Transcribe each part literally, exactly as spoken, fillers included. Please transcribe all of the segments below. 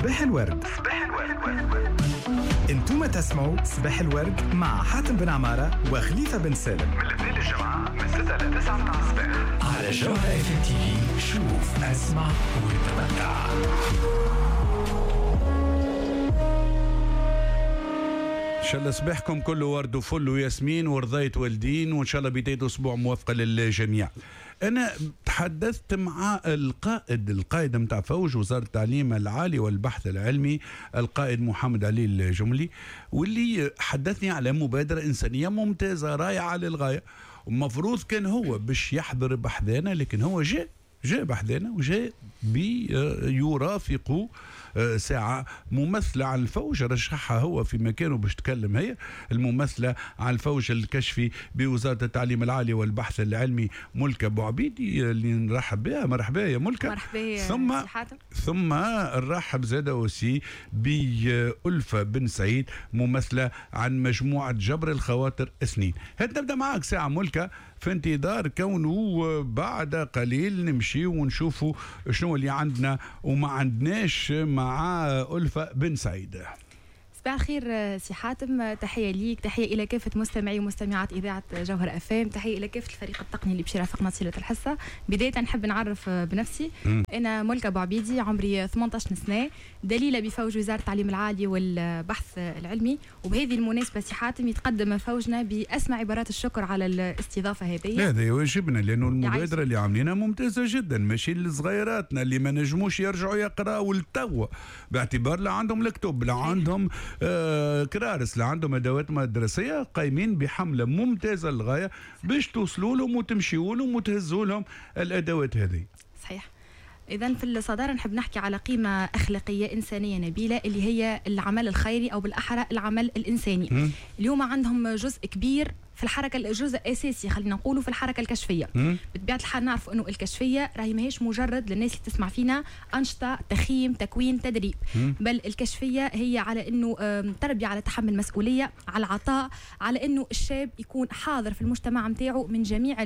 صباح الورد. صباح الورد. انتم تسمعوا صباح الورد مع حاتم بن عمارة وخليفة بن سالم من الاثنين للجمعة من ستة ل تسعة متاع الصباح على جوهر اف ام تي في. شوف اسمع وتمتع. ان شاء الله صباحكم كله ورد وفل وياسمين ورضيت والدين، وان شاء الله بداية اسبوع موفقة للجميع. انا تحدثت مع القائد القائد متاع فوج وزارة التعليم العالي والبحث العلمي القائد محمد علي الجملي، واللي حدثني على مبادرة إنسانية ممتازة رائعة للغاية، ومفروض كان هو باش يحضر بحذانا، لكن هو جاء جاء بحذانا وجاء بيرافق ساعة ممثلة عن الفوج رشحها هو في مكانه باش تكلم، هي الممثلة عن الفوج الكشفي بوزارة التعليم العالي والبحث العلمي ملكة بوعبيدي، اللي نرحب بها. مرحبا يا ملكة. مرحبا. ثم حاتم. ثم نرحب زاده وسي بألفة بن سعيد ممثلة عن مجموعة جبر الخواطر اثنين. هات نبدأ معاك ساعة ملكة في انتظار كونه بعد قليل نمشي ونشوفوا شنو اللي عندنا وما عندناش مع ألفة بن سعيد. صباح الخير سي حاتم، تحية ليك، تحية إلى كافة مستمعي ومستمعات إذاعة جوهر أف ام، تحية إلى كافة الفريق التقني اللي باش يرافقنا طيلة الحصة. بداية نحب نعرف بنفسي. م. أنا ملكة بوعبيدي، عمري ثمانية عشر سنة، دليلة بفوج وزارة التعليم العالي والبحث العلمي، وبهذه المناسبة سي حاتم يتقدم فوجنا بأسمى عبارات الشكر على الاستضافة هذه. هذا واجبنا، لأنه المبادرة اللي عاملينها ممتازة جدا، ماشي لصغيراتنا اللي ما نجموش يرجعوا يقراوا التو، باعتبار لا عندهم الكتب لا عندهم آه كرارس لا عندهم ادوات مدرسيه، قايمين بحمله ممتازه للغايه باش توصلوا لهم وتمشيوا لهم وتهزوا لهم الادوات هذه. صحيح. إذا في الصدارة نحب نحكي على قيمة أخلاقية إنسانية نبيلة اللي هي العمل الخيري، أو بالأحرى العمل الإنساني. م. اليوم عندهم جزء كبير في الحركة، الجزء الأساسي خلينا نقوله في الحركة الكشفية. م. بطبيعة الحال نعرف أنه الكشفية راهي ماهيش مجرد للناس اللي تسمع فينا أنشطة تخييم تكوين تدريب، م. بل الكشفية هي على أنه تربية على تحمل مسؤولية، على العطاء، على أنه الشاب يكون حاضر في المجتمع متاعه من جميع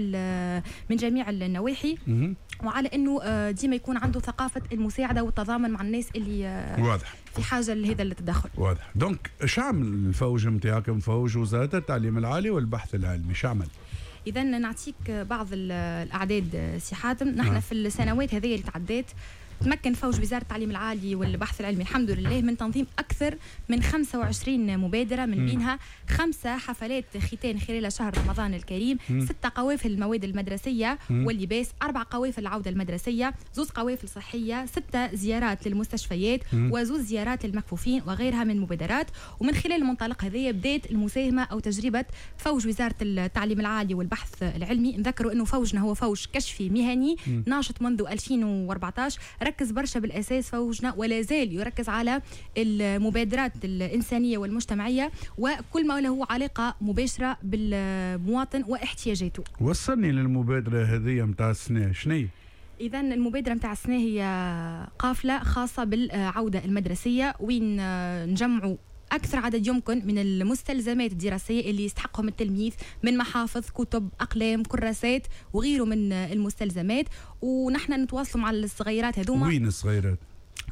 من جميع النواحي، م. وعلى أنه ديما يكون عنده ثقافة المساعدة والتضامن مع الناس اللي واضح في حاجة لهذا التدخل. واضح. دونك شعمل الفوج متاعكم فوج وزارة التعليم العالي والبحث العلمي شعمل؟ إذا نعطيك بعض الأعداد سي حاتم. نحن أه. في السنوات هذه اللي تعدات تمكن فوج وزارة التعليم العالي والبحث العلمي الحمد لله من تنظيم أكثر من خمسة وعشرين مبادرة، من بينها خمسة حفلات ختان خلال شهر رمضان الكريم، م. ستة قوافل المواد المدرسية م. واللباس، أربع قوافل العودة المدرسية، زوز قوافل صحية، ستة زيارات للمستشفيات، م. وزوز زيارات للمكفوفين وغيرها من مبادرات. ومن خلال المنطلق هذه بدأت المساهمة أو تجربة فوج وزارة التعليم العالي والبحث العلمي. نذكروا أنه فوجنا هو فوج كشفي مهني م. ناشط منذ ألفين وأربعة عشر، ركز برشا بالأساس فوجنا ولا زال يركز على المبادرات الإنسانية والمجتمعية وكل ما له علاقة مباشرة بالمواطن واحتياجاته. وصلني للمبادرة هذه متاع السنة شنو؟ إذا المبادرة متاع السنة هي قافلة خاصة بالعودة المدرسية، وين نجمعوا أكثر عدد يمكن من المستلزمات الدراسية اللي يستحقهم التلميذ من محافظ، كتب، أقلام، كراسات وغيره من المستلزمات. ونحن نتواصل مع الصغيرات هذوما. وين الصغيرات؟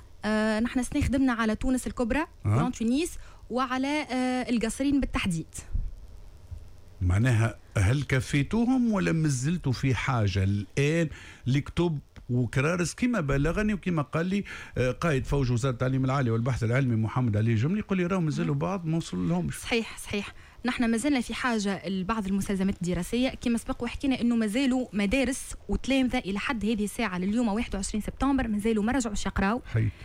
آه نحن استخدمنا على تونس الكبرى، أه؟ تونس، وعلى آه القصرين بالتحديد. معناها هل كفيتوهم ولا مازلتوا في حاجة الآن لكتب وكرارس؟ كما بلغني وكما قال لي قائد فوج وزارة التعليم العالي والبحث العلمي محمد علي الجملي، يقول لي راهم مازالوا بعض ما وصل لهمش. صحيح صحيح. نحن مازلنا في حاجة لبعض المستلزمات الدراسية، كما سبق وحكينا انه مازالوا مدارس وتلامذة الى حد هذه الساعة لليوم واحد وعشرين سبتمبر مازالوا ما رجعوش يقراوا.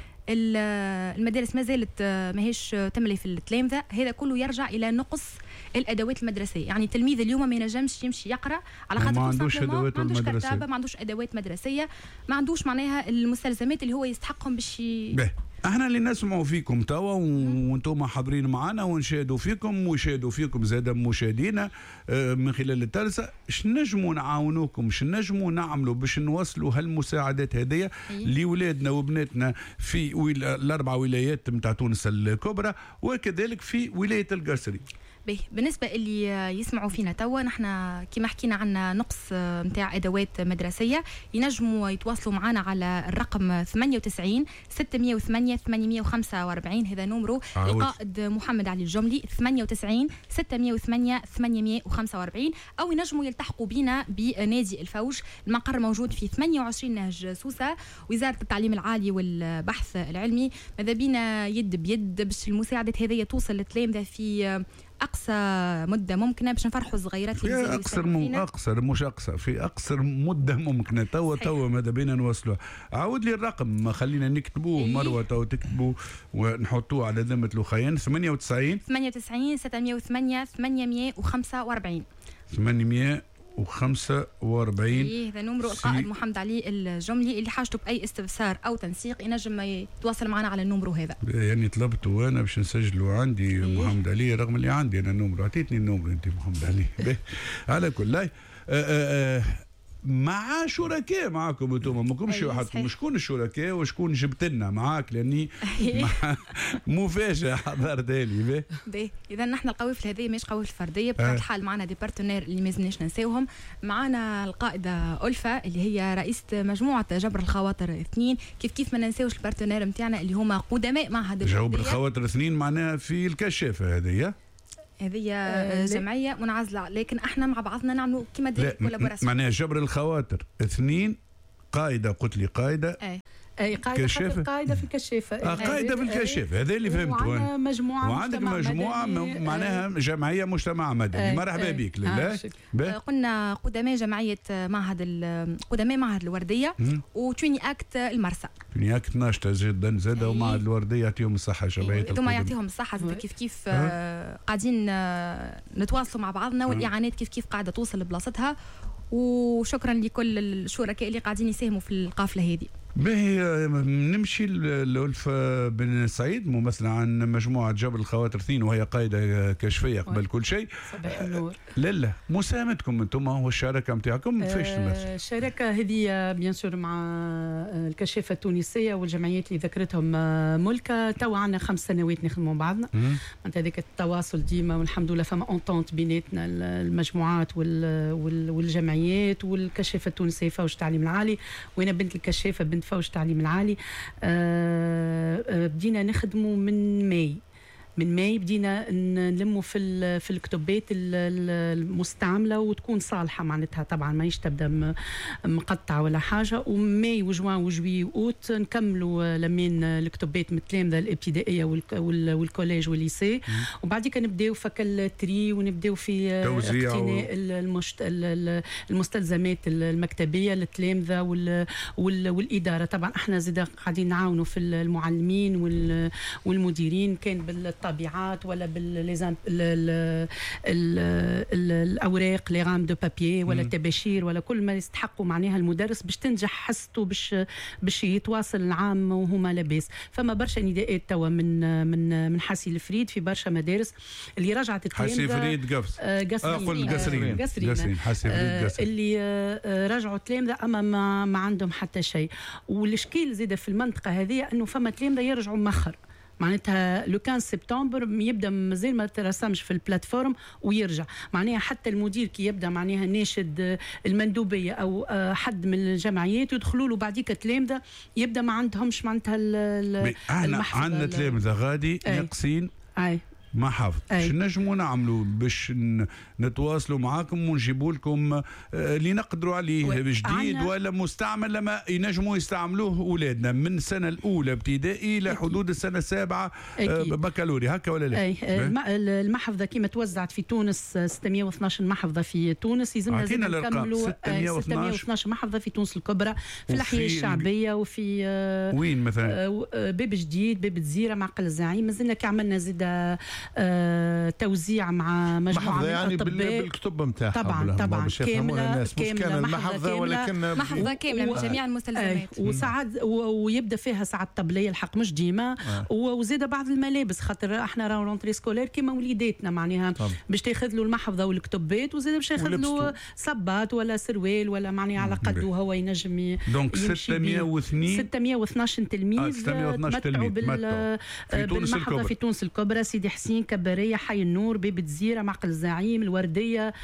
المدارس ما زالت ماهيش تملي في التلامذة. هذا كله يرجع الى نقص الادوات المدرسيه، يعني التلميذ اليوم ما ينجمش يمشي يقرا على خاطر ما عندوش ادوات ما عندوش كتابه، ما عندوش ادوات مدرسيه، ما عندوش معناها المستلزمات اللي هو يستحقهم باش ي... احنا اللي نسمعوا فيكم توا وانتم حاضرين معنا ونشاهدوا فيكم ويشاهدوا فيكم زاد مشاهدينا من خلال التلسة، اش نجموا نعاونوكم، اش نجموا نعملوا باش نوصلوا هالمساعدات هذه لولادنا وبناتنا في الاربع ولايات نتاع تونس الكبرى وكذلك في ولايه القصري. به بالنسبه اللي يسمعوا فينا توا، نحن كما حكينا عنا نقص نتاع ادوات مدرسيه، ينجموا يتواصلوا معنا على الرقم ثمانية وتسعين ستمية وثمانية ثمانمية وخمسة وأربعين، هذا نمرو القائد محمد علي الجملي ثمانية وتسعين ستمية وثمانية ثمانمية وخمسة وأربعين، او ينجموا يلتحقوا بنا بنادي الفوج، المقر موجود في ثمانية وعشرين نهج سوسه، وزاره التعليم العالي والبحث العلمي. ماذا بينا يد بيد باش المساعدات هذه توصل للتلامذه في اقصى مده ممكنه باش نفرحوا الصغيرات في اقصر م... اقصر مش اقصى في اقصر مده ممكنه. توا توا ماذا بينا نوصلوا. عاود لي الرقم، ما خلينا نكتبوه. إيه؟ مروه تو تكتبوا ونحطوه على ذمه الاخيان. ثمانية وتسعين ثمانية وتسعين ستمية وثمانية ثمانمية وخمسة وأربعين ثمانمية وخمسة وأربعين. إيه هذا نمرو القائد محمد علي الجملي، اللي حاجته باي استفسار او تنسيق ينجم يتواصل معنا على النمرو هذا. يعني طلبته وانا باش نسجله عندي. إيه؟ محمد علي رغم اللي عندي انا النمرو، عطيتني النمرو انت محمد علي. على كل آه آه آه مع شركاء معاكم انتم، ماكمش وحدكم. شكون الشركاء وشكون جبت لنا معاك؟ لاني مفاجاه حضرتها لي. باهي اذا نحن القوافل هذه مش قوافل فرديه بطبيعه الحال، معنا دي بارتنير اللي ما لازمناش ننساوهم. معنا القائده ألفة اللي هي رئيسه مجموعه جبر الخواطر اثنين، كيف كيف ما ننساوش البارتنير نتاعنا اللي هما قدماء معهد جبر الخواطر اثنين، معناها في الكشافه هذه هذه آه جمعيه منعزله، لكن احنا مع بعضنا نعملوا كيما دير كولابوراسيون. معناها جبر الخواطر اثنين قاعده، قلت لي قاعده اي اي قاعده كشافة. قاعده في الكشافه. آه قاعده في الكشافه، هذا اللي فهمته. وعندنا مجموعه وعندك مجموعه معناها جمعيه مجتمع مدني. مرحبا بك. لله آه قلنا قدماء جمعيه معهد قدماء معهد الورديه وتويني اكت المرسى. توني اكت ناشطه جدا زاده، ومعهد الورديه يعطيهم الصحه جمعيه. ثم يعطيهم الصحه زاد كيف كيف آه قاعدين آه نتواصلوا مع بعضنا، والاعانات كيف كيف قاعده توصل لبلاصتها. وشكرا لكل الشركاء اللي قاعدين يساهموا في القافله هذه. باهي نمشي لألفة بن سعيد، ممثلة عن مجموعة جبل الخواطر اثنين، وهي قائدة كشفية قبل كل شيء. صباح النور. لالا مساهمتكم انتم والشراكة نتاعكم فاش تمارس؟ الشراكة هذه بيان سور مع الكشافة التونسية والجمعيات اللي ذكرتهم ملكة. تو عندنا خمس سنوات نخدموا بعضنا، معناتها هذاك التواصل ديما، والحمد لله فما اونتونت بيناتنا المجموعات والجمعيات والكشافة التونسية فوج التعليم العالي، وانا بنت الكشافة بنت فوج التعليم العالي. أه أه بدينا نخدموا من ماي من ماي بدينا نلموا في في الكتبات المستعمله وتكون صالحه، معناتها طبعا ماهيش تبدا مقطعه ولا حاجه. وماي وجوان وجوي واوت نكملوا لمين الكتبات من التلامذه الابتدائيه والكوليج والليسي، وبعديك نبداو فك التري ونبداو في اقتناء المستلزمات المكتبيه للتلامذه والاداره. طبعا احنا زيد قاعدين نعاونوا في المعلمين والمديرين، كان بال الطبيعات ولا بالليزام الاوراق لي غام دو بابيي ولا التباشير ولا كل ما يستحقوا معناها المدرس باش تنجح حصته باش باش يتواصل العام وهما لاباس. فما برشا نداءات توا من من من حاسي الفريد في برشا مدارس اللي رجعت التلامذه. حاسي فريد قفص قصرين قصرين قصرين حاسي فريد قصرين اللي رجعوا التلامذه اما ما, ما عندهم حتى شيء. والاشكال زيد في المنطقه هذه انه فما تلامذه يرجعوا مخر، معناتها لو خمسة سبتمبر يبدا مازال ما ترسمش في البلاتفورم ويرجع. معناها حتى المدير كي يبدا معناها ناشد المندوبيه او حد من الجمعيات يدخلوا له بعديك تلامذه يبدا ما عندهمش معناتها المحفظه. عندنا تلامذه غادي ناقصين اي ما حافظ. ايش نجموا نعملوا باش نتواصلوا معاكم ونجيبوا لكم اللي نقدروا عليه جديد ولا مستعمل لما ينجموا يستعملوه اولادنا من السنه الاولى ابتدائي لحدود السنه السابعه بكالوري، هكا ولا لا؟ اي المحفظه كيما توزعت في تونس ستمية واثناش محفظه في تونس، يلزمنا زيد نكملوا ستمية واثناش محفظه في تونس الكبرى في الاحياء الشعبيه وفي وين مثلا؟ باب جديد، باب الزيره، معقل الزعيم. مازلنا كي عملنا زيد آه توزيع مع مجموعه من يعني بالكتب نتاعها طبعا طبعا كامله كامله محفظه ولكن محفظه كامله من جميع المستلزمات. وساعات ويبدا فيها ساعات طبليه الحق مش ديما آه. وزيد بعض الملابس، خاطر احنا راهو رونتري سكولير كيما وليداتنا معناها باش تاخذ له المحفظه والكتبات، وزيد باش ياخذ له صباط ولا سروال ولا معناها على قده هو ينجم دونك ستمية واثنين ستمية واثناش تلميذ تمتعوا بالمحفظه في تونس الكبرى. سيدي حسين نقسين، كبارية، حي النور، باب الزيرة، معقل الزعيم، الوردية،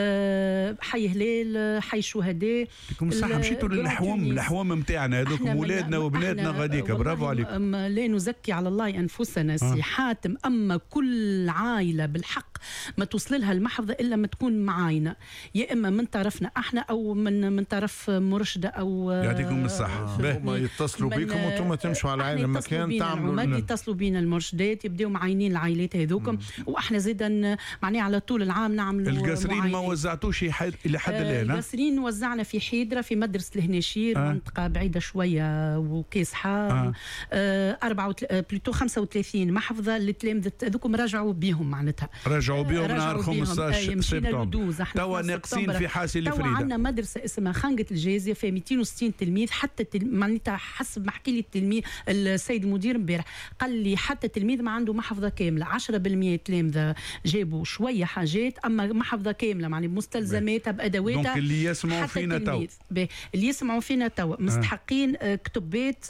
آه حي هلال، حي الشهداء. يعطيكم الصحة. مشيتوا للحوم الحوم نتاعنا هذوكم ولادنا وبناتنا غاديك، برافو عليكم. لا نزكي على الله انفسنا سي آه. حاتم، اما كل عائله بالحق ما توصل لها المحفظه الا ما تكون معاينه، يا اما من طرفنا احنا او من من طرف مرشده او يعطيكم الصحه. هما يتصلوا بكم وانتم تمشوا على عين المكان، تعملوا يتصلوا بينا المرشدات، يبداو معاينين العائلات هذوكم، واحنا زيدا معناها على طول العام نعملوا. القصرين ما وزعتوش الى حد الان؟ القصرين وزعنا في حيدره في مدرسه الهناشير، آه. منطقه بعيده شويه وكيس حار، آه. أربعة بلوتو خمسة وثلاثين محفظة للتلامذة هذوكم رجعوا بيهم معناتها رجعوا بيهم نهار خمسطاش سبتمبر. توا ناقصين في حاسي الفريدة. توا عندنا مدرسة اسمها خنقة الجازية فيها مئتين وستين تلميذ، حتى تل... معناتها حسب ما حكي لي التلميذ السيد المدير امبارح قال لي حتى تلميذ ما عنده محفظة كاملة، عشرة بالمئة تلامذة جابوا شوية حاجات، أما محفظة كاملة معني بمستلزماتها بأدواتها. دونك اللي يسمعوا فينا توا اللي يسمعوا فينا توا مستحقين آه. كتبات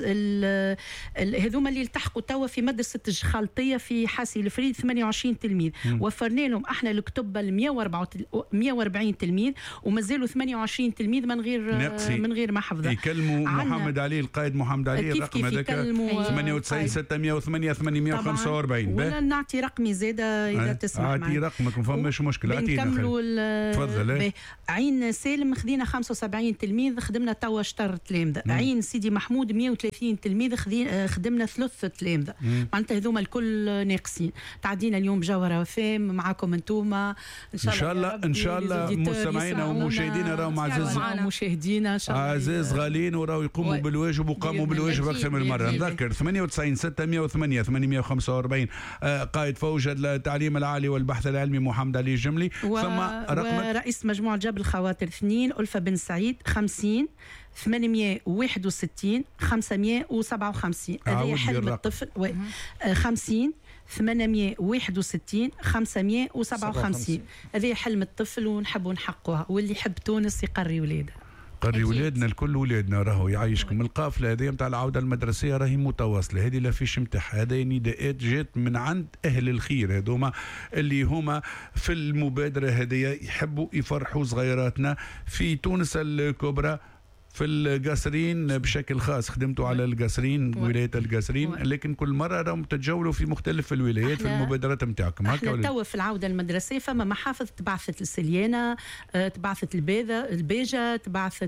هذوما اللي التحقوا توا في مدرسة الجخالطية في حاسي الفريد ثمانية وعشرين تلميذ، م. وفرنا لهم احنا الكتب ل مئة وأربعين تلميذ، ومازالوا ثمانية وعشرين تلميذ من غير نقصي. من غير محفظة. يكلموا محمد علي القائد محمد علي الرقم هذاك ثمانية وتسعين ستمئة وثمانية ثمانمئة وخمسة وأربعين. ولا نعطي رقمي زاده اذا تسمح معي. اعطي رقمك ما فماش مشكله. اعطينا تفضل. عين سالم خذينا خمسة وسبعين تلميذ، خدمنا توا شطر تلامذه. عين سيدي محمود مئة وثلاثين تلميذ، خدمنا ثلث تلامذه، معناتها هذوما الكل ناقصين. تعدينا اليوم بجوهره وفام معكم انتوما ان شاء, إن شاء الله. ان شاء الله مستمعينا ومشاهدينا راهم عزيز مشاهدينا ان شاء الله عزيز غالين وراهم يقوموا بالواجب وقاموا بالواجب اكثر من مره. نذكر ثمانية وتسعين ستمئة وثمانية ثمانمئة وخمسة وأربعين قائد فوج التعليم العالي والبحث العلمي محمد علي الجملي. و... ثم رقمك ورئيس مجموعه جبل الخواطر اثنين ألفة بن سعيد خمسين ثمانمئة وواحد وستين خمسمئة وسبعة وخمسين. هذا حلم الطفل و... خمسين ثمانمئة وواحد وستين خمسمئة وسبعة وخمسين. هذا حلم الطفل ونحبوا نحقوها، واللي يحب تونس يقري ولادها. قري ولادنا الكل ولادنا راهو يعيشكم. القافله هذه نتاع العوده المدرسيه راهي متواصله، هذه لا فيش نتاعها، هذه نداءات جات من عند اهل الخير هذوما اللي هما في المبادره هذه يحبوا يفرحوا صغيراتنا في تونس الكبرى. في القصرين بشكل خاص خدمتوا على القصرين ولايه القصرين، لكن كل مره راهم تتجولوا في مختلف الولايات في المبادرات نتاعكم. هكا توا في العوده المدرسيه فما محافظ تبعثت السليانه، تبعثت الباذه الباجه، تبعثت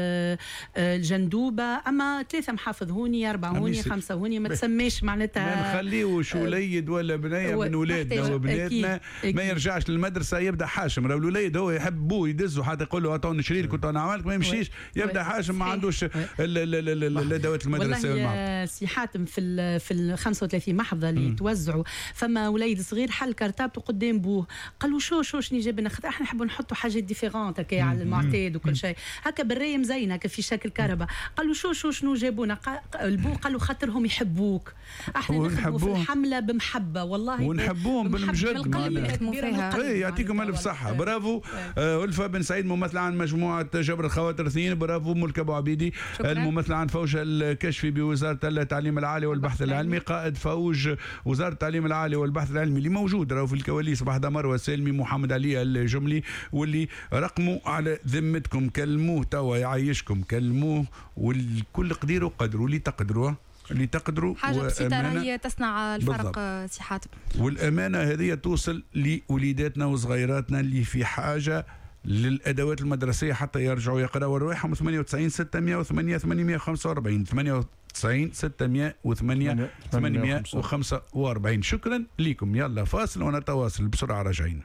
الجندوبه، اما ثلاثه محافظ هوني اربعه هوني خمسه هوني ما تسميش معناتها. ما نخليو شوليد ولا بنيه من ولادنا وبناتنا ما يرجعش للمدرسه يبدا حاشم. راه الوليد هو يحب بوه يدزوا حتى يقول له اعطوني نشري لك وأنا عملك ما يمشيش، يبدا حاجه ما عندوش الادوات المدرسيه. والله سي حاتم في في ال خمسة وثلاثين محفظه اللي توزعوا فما وليد صغير حل كرتابته قدام بوه، قالوا شو شو شنو جابنا، احنا نحبوا نحطوا حاجات ديفيرونت هكا على المعتاد وكل شيء هكا بالرايه مزينه هكا في شكل كهرباء. قالوا شو شو شنو جابونا، البو قالوا خاطرهم يحبوك، احنا نخدموا في الحمله بمحبه والله ونحبوهم بالمجد. اي يعطيكم الف صحه. برافو ألفة بن سعيد ممثله عن مجموعه جبر الخواطر اثنين. برافو ملك ابو عبيدي الممثل عن فوج الكشفي بوزاره التعليم العالي والبحث العلمي. قائد فوج وزاره التعليم العالي والبحث العلمي اللي موجود راهو في الكواليس بعد مروه سالمي محمد علي الجملي، واللي رقمه على ذمتكم. كلموه توا يعيشكم، كلموه والكل قديروا قدروا اللي تقدروا اللي تقدروا. حاجه بسيطه راهي تصنع الفرق سي حاتم. والامانه هذه توصل لوليداتنا وصغيراتنا اللي في حاجه للادوات المدرسيه حتى يرجعوا يقراوا. الرواحهم ثمانية وتسعين ستمئة وثمانية ثمانمئة وخمسة وأربعين ثمانية وتسعين ستمئة وثمانية ثمانمئة وخمسة وأربعين. شكرا لكم. يلا فاصل ونتواصل بسرعه راجعين.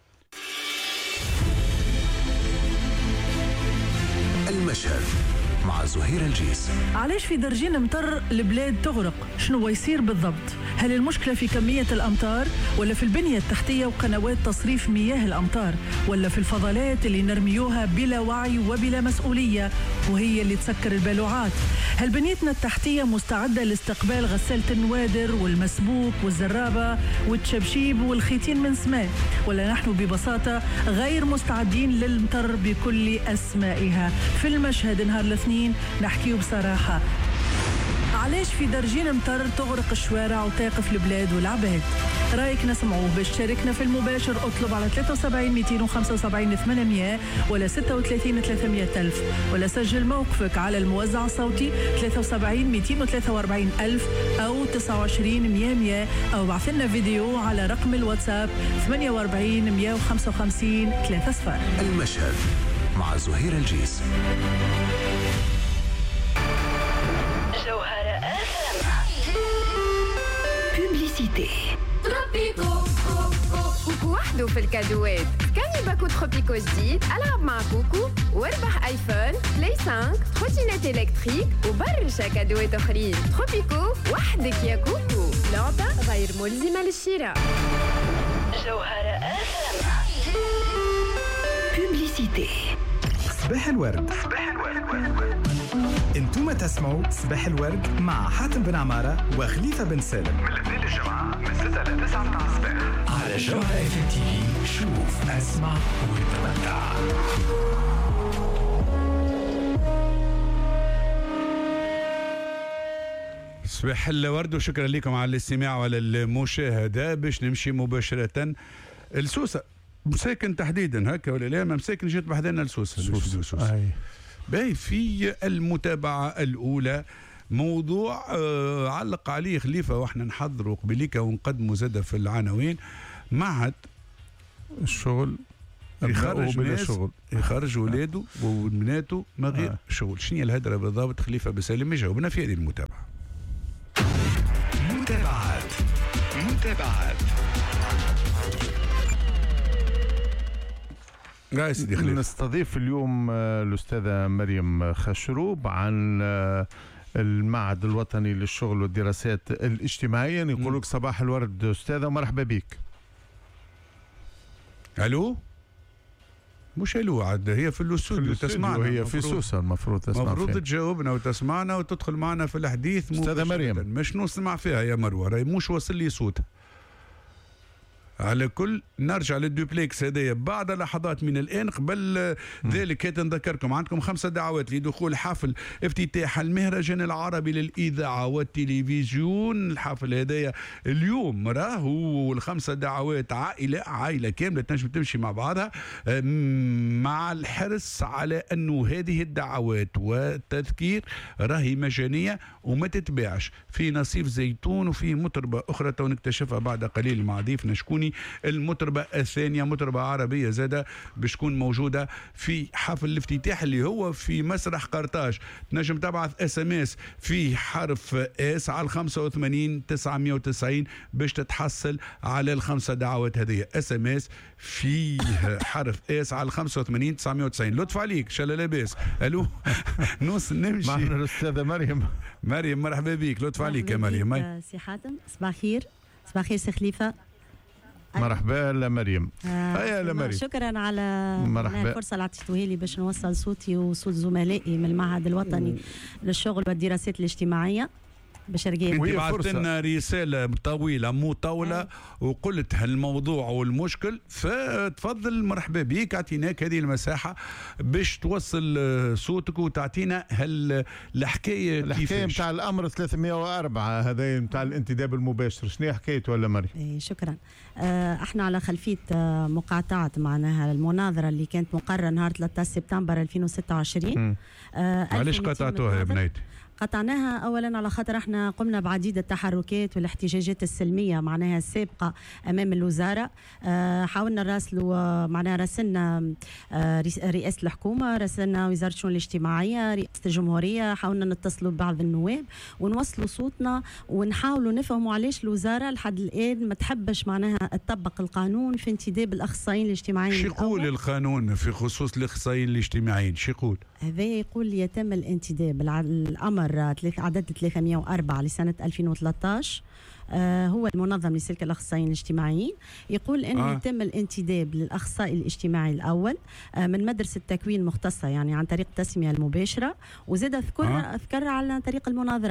المشهد مع زهير الجيس. علاش في درجين مطر البلاد تغرق؟ شنو يصير بالضبط؟ هل المشكلة في كمية الأمطار ولا في البنية التحتية وقنوات تصريف مياه الأمطار ولا في الفضلات اللي نرميوها بلا وعي وبلا مسؤولية وهي اللي تسكر البلوعات؟ هل بنيتنا التحتية مستعدة لاستقبال غسالة النوادر والمسبوك والزرابة والتشبشيب والخيتين من سماء، ولا نحن ببساطة غير مستعدين للمطر بكل أسمائها؟ في المشهد نهار الاثنين نحكيه بصراحة. علاش في درجين مطر تغرق الشوارع وتاقف البلاد والعباد؟ رايك نسمعوه. باش تشاركنا في المباشر اطلب على ثلاثة وسبعين مئتين وخمسة وسبعين ثمانمئة ولا ستة وثلاثين ثلاثمئة ألف، ولا سجل موقفك على الموزع الصوتي ثلاثة وسبعين مئتين وثلاثة وأربعين ألف أو تسعة وعشرين مئة مئة، أو بعث لنا فيديو على رقم الواتساب ثمانية وأربعين مئة وخمسة وخمسين ثلاثة صفر. المشهد مع زهير الجيس. جوهرة بوبليسيتي. تروبيكو كوكو وحده في الكادوات. كاني باكو تروبيكو جديد، ألعب مع كوكو واربح ايفون، بلاي خمسة، تروتينات الكتريك وبرشا كادوات اخرين. تروبيكو وحدك يا كوكو، لعبة غير ملزمة للشراء. جوهرة بوبليسيتي. صباح الورد. صباح الورد. انتم تسمعوا صباح الورد مع حاتم بن عمارة وخليفة بن سالم من الاثنين للجمعة من ستة ل تسعة متاع الصباح على جوهرة اف ام تي في. شوف اسمع وتمتع. صباح الورد وشكرا لكم على الاستماع وعلى المشاهدة. باش نمشي مباشرة السوسة مساكن تحديدا هكا ولا لا؟ ما مساكن جات بحذنا السوسة. السوسة باهي في المتابعة الأولى موضوع آه علق عليه خليفة واحنا نحضروا قبليكا ونقدموا زادة في العناوين. معهد الشغل يخرج ناس شغل. يخرج ولاده وبناته من غير آه. شغل. شنو هي الهدرة بالضبط؟ خليفة بسالم يجاوبنا في هذه المتابعة. متابعات متابعات نستضيف اليوم الأستاذة مريم خشروب عن المعهد الوطني للشغل والدراسات الاجتماعية. يقول لك صباح الورد أستاذة ومرحبا بك. ألو مش ألو عاد هي في الاستوديو تسمعنا. هي في سوسة المفروض تسمع. المفروض تجاوبنا وتسمعنا وتدخل معنا في الحديث. أستاذة مريم مش نسمع فيها يا مروة، راهي مش وصل لي صوتها. على كل نرجع للدوبليكس هذايا بعد لحظات من الآن. قبل ذلك كنت نذكركم عندكم خمسة دعوات لدخول حفل افتتاح المهرجان العربي للإذاعة والتلفزيون. الحفل هذايا اليوم راهو الخمسة دعوات عائلة عائلة كاملة تنجم تمشي مع بعضها، مع الحرص على أنه هذه الدعوات والتذكير راهي مجانية وما تتباعش. في نصيف زيتون وفي مطربة أخرى تو نكتشفها بعد قليل مع ضيفنا شكوني. المطربة الثانية مطربة عربية زادة بتكون موجودة في حفل الافتتاح اللي هو في مسرح قرطاج. تنجم تبعث اس ام اس في حرف اس على خمسة وثمانين تسعمئة وتسعين باش تتحصل على الخمسة دعوات هذه. اس ام اس فيه حرف اس على خمسة وثمانين تسعمئة وتسعين. لطف عليك شاء الله لاباس. الو نوصل نمشي معنا الأستاذة مريم. مريم مرحبا بك. لطف عليك يا مريم. سي حاتم صباح خير. صباح خير سي خليفة. مرحبا لمريم. آه هيا لمريم. شكرا على مرحبا. الفرصه اللي عطيتوها لي باش نوصل صوتي وصوت زملائي من المعهد الوطني للشغل والدراسات الاجتماعيه بشرقية. انت بعثت لنا رساله طويله مطوله أه. وقلت هالموضوع والمشكل، فتفضل مرحبا بك. اعطيناك هذه المساحه باش توصل صوتك وتعطينا هالحكايه. الحكايه نتاع الامر ثلاثمئة وأربعة هذا نتاع الانتداب المباشر، شنو حكايته ولا مريم؟ اي شكرا. آه احنا على خلفيه آه مقاطعه معناها المناظره اللي كانت مقرره نهار ثلاثة عشر سبتمبر ألفين وستة وعشرين. آه علاش قطعتوها يا بنيتي؟ قطعناها اولا على خاطر احنا قمنا بعديد التحركات والاحتجاجات السلميه معناها السابقه امام الوزاره. أه حاولنا نراسلوا معناها راسلنا أه رئاسه الحكومه، راسلنا وزاره الشؤون الاجتماعيه، رئاسه الجمهوريه، حاولنا نتصلوا ببعض النواب ونوصلوا صوتنا ونحاولوا نفهموا علاش الوزاره لحد الان ما تحبش معناها تطبق القانون في انتداب الاخصائيين الاجتماعيين. شو يقول القانون في خصوص الاخصائيين الاجتماعيين؟ شو يقول؟ هذا يقول يتم الانتداب الامر عدد ثلاثمئة وأربعة لسنة ألفين وثلاثة عشر. آه هو المنظم لسلك الأخصائيين الاجتماعيين، يقول أنه آه. يتم الانتداب للأخصائي الاجتماعي الأول آه من مدرسة تكوين مختصة، يعني عن طريق التسمية المباشرة، وزاد أذكر آه. أذكر على طريق المناظرات.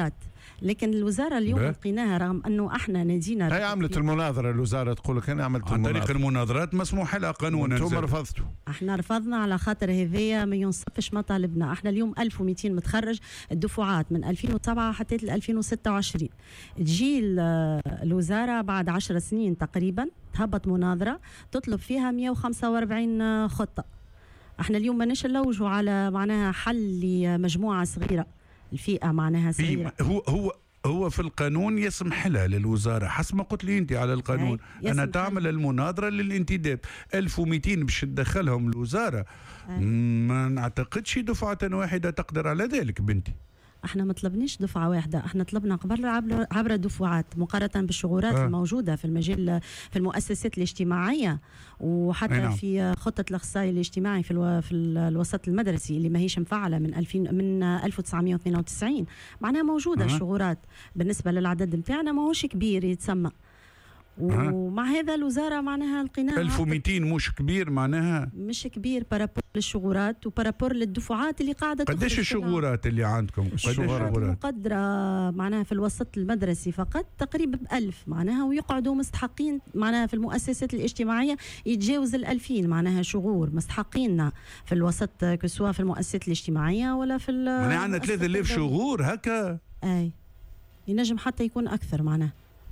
لكن الوزاره اليوم بقى. لقيناها رغم انه احنا نادينا هي عملت المناظره الوزاره تقول لك انا عملت عن طريق المناظره المناظرات مسموح لها قانونا. انتم رفضتوا. احنا رفضنا على خاطر هذايا ما ينصفش مطالبنا. احنا اليوم ألف ومئتين متخرج الدفعات من ألفين وسبعة حتى ل ألفين وستة وعشرين. تجي الوزاره بعد عشر سنين تقريبا تهبط مناظره تطلب فيها مئة وخمسة وأربعين خطه. احنا اليوم ماناش نلوجوا على معناها حل لمجموعه صغيره، الفئه معناها صغيره. هو هو هو في القانون يسمح لها للوزاره حسب ما قلت لي انت على القانون انها تعمل المناظره للانتداب. ألف ومئتين باش تدخلهم الوزاره أي. ما نعتقدش دفعه واحده تقدر على ذلك بنتي. احنا ما طلبناش دفعه واحده، احنا طلبنا قبل عبر, عبر الدفعات مقارنه بالشغورات آه. الموجوده في المجال في المؤسسات الاجتماعيه وحتى نعم. في خطه الاخصائي الاجتماعي في الو... في الوسط المدرسي اللي ماهيش مفعله من ألفين من ألف وتسعمئة واثنين وتسعين. معناها موجوده آه. الشغورات بالنسبه للعدد نتاعنا ماهوش كبير يتسمى. ومع هذا الوزاره معناها لقيناها ألف ومئتين مش كبير، معناها مش كبير بارابور للشغورات وبارابور للدفعات اللي قاعده. قديش الشغورات اللي عندكم؟ الشغورات مقدره معناها في الوسط المدرسي فقط تقريبا بألف معناها، ويقعدوا مستحقين معناها في المؤسسات الاجتماعيه يتجاوز الألفين معناها شغور مستحقين في الوسط كسوا في المؤسسات الاجتماعيه ولا في معناها عندنا ثلاثة آلاف شغور هكا. اي ينجم حتى يكون اكثر معناها.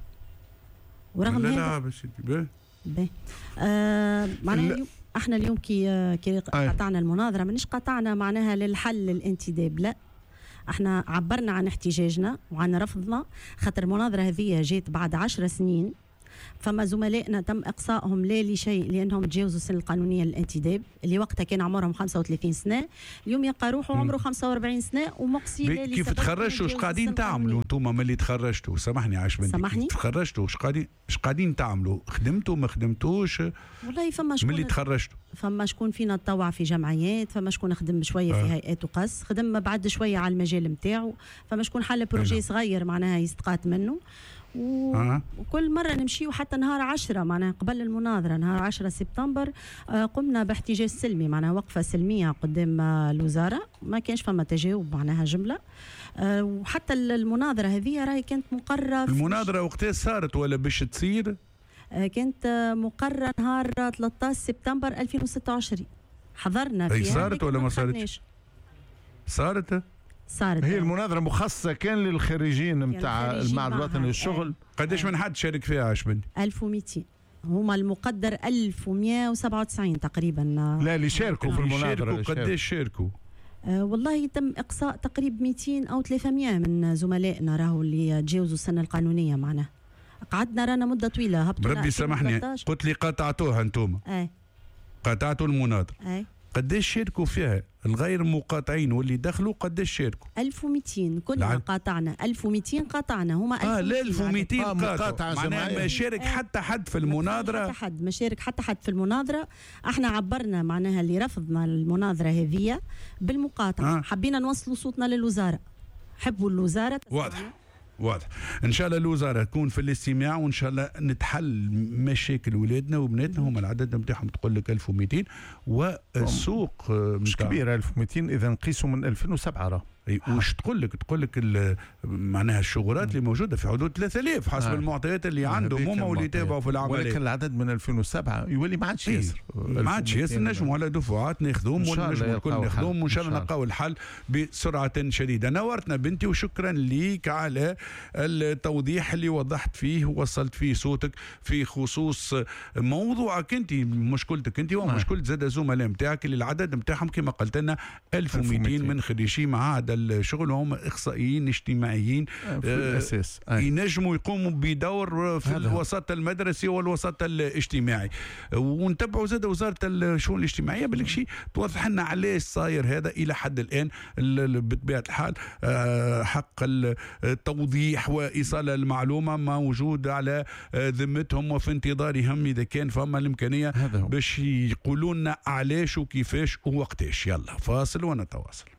ورغم لا هذا لا باش باهي آه معناها اليوم احنا اليوم كي كي قطعنا المناظره مانيش قطعنا معناها للحل الانتداب، لا احنا عبرنا عن احتجاجنا وعن رفضنا خاطر المناظره هذه جات بعد عشر سنين. فما زملائنا تم اقصائهم لا لشيء لانهم تجاوزوا السن القانونيه للانتداب اللي وقتها كان عمرهم خمسة وثلاثين سنه، اليوم يلقى روحه عمره خمسة وأربعين سنه ومقصي لا كيف تخرجتوا؟ ايش قاعدين تعملوا انتم ملي تخرجتوا؟ سامحني عاش بنتي، سامحني تخرجتوا ايش قاعدين ايش قاعدين تعملوا؟ خدمتوا ما خدمتوش؟ والله فما شكون ملي تخرجتوا فما شكون فينا تطوع في جمعيات، فما شكون خدم شويه آه. في هيئات وقص، خدم بعد شويه على المجال نتاعو، فما شكون حل بروجي صغير معناها يستقات منه. و... آه. وكل مرة نمشي وحتى نهار عشرة معناها قبل المناظرة نهار عشرة سبتمبر آه قمنا باحتجاج سلمي معناها وقفة سلمية قدام آه الوزارة، ما كانش فما تجاوب معناها جملة آه وحتى المناظرة هذه راهي كانت مقررة. المناظرة وقتها صارت ولا باش تصير؟ آه كانت آه مقررة نهار ثلاثة عشر سبتمبر ألفين وستة وعشرين حضرنا فيها. هي صارت ولا ما صارتش؟ صارت؟ صارت هي المناظرة مخصصة كان للخريجين نتاع المعهد الوطني للشغل. قديش من حد شارك فيها عشبني؟ ألف ومئتين هما المقدر ألف ومئة وسبعة وتسعين تقريبا. لا اللي شاركوا في المناظرة قديش شاركوا؟ آه والله تم إقصاء تقريبا مئتين أو ثلاثمئة من زملائنا راهو اللي تجاوزوا السنة القانونية معنا. قعدنا رانا مدة طويلة هبطوا. ربي سامحني قلت لي قاطعتوها انتم. اي قاطعتوا المناظرة. اي قديش شاركوا فيها؟ الغير مقاطعين واللي دخلوا قديش شاركوا؟ ألف ومئتين كلنا لعن... قاطعنا ألف ومئتين قاطعنا هما اه لا ألف ومئتين قاطعوا معناها ما شارك آه. حتى حد في المناظرة. حتى حد ما شارك حتى حد في المناظرة. احنا عبرنا معناها اللي رفضنا المناظرة هذه بالمقاطعة. آه. حبينا نوصلوا صوتنا للوزارة، حبوا الوزارة. واضح واضح. ان شاء الله الوزاره تكون في الاستماع وان شاء الله نتحل مشاكل ولادنا وبناتنا. هم العدد نتاعهم تقول لك ألف ومئتين والسوق مش كبير ألف ومئتين اذا نقيسوا من ألفين وسبعة راه. وش تقول لك تقول لك معناها الشغورات اللي موجوده في حدود ثلاثة آلاف حسب آه. المعطيات اللي عندهم هم واللي يتابعوا في العمليه. ولكن العدد من ألفين وسبعة يولي ما عادش ياسر. ما عادش ياسر. نجموا على دفعات ناخذوهم ونجموا الكل ناخذوهم وان شاء الله نلقاو الحل بسرعه شديده. نورتنا بنتي وشكرا ليك على التوضيح اللي وضحت فيه ووصلت فيه صوتك في خصوص موضوعك انت مشكلتك انت ومشكله زاد زملاء نتاعك اللي العدد نتاعهم كما قلت لنا ألف ومئتين من خريجي معهد الشغل هم اخصائيين اجتماعيين في الاساس ينجموا يقوموا بدور في الوسط المدرسي والوسط الاجتماعي. ونتبعوا زاد وزاره الشؤون الاجتماعيه بالك شيء توضح لنا علاش صاير هذا الى حد الان بطبيعه الحال. حق التوضيح وايصال المعلومه موجود على ذمتهم وفي انتظارهم اذا كان فما الامكانيه باش يقولوا لنا علاش وكيفاش ووقتاش. يلا فاصل ونتواصل.